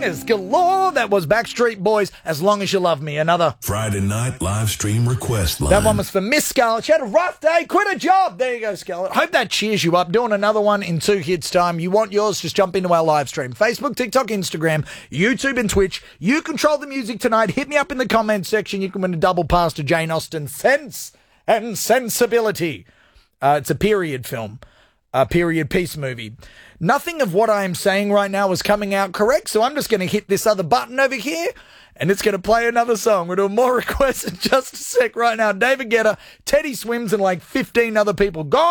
bangers galore. That was Backstreet Boys, As Long As You Love Me. Another Friday night live stream request line. That one was for Miss Scarlett. She had a rough day, quit a job. There you go, Scarlett. Hope that cheers you up. Doing another one in 2 hits time. You want yours, just jump into our live stream. Facebook, TikTok, Instagram, YouTube and Twitch. You control the music tonight. Hit me up in the comments section. You can win a double pass to Jane Austen's Sense and Sensibility. It's a period film, a period piece movie. Nothing of what I am saying right now is coming out correct, so I'm just going to hit this other button over here, and it's going to play another song. We're doing more requests in just a sec right now. David Guetta, Teddy Swims, and like 15 other people. Go!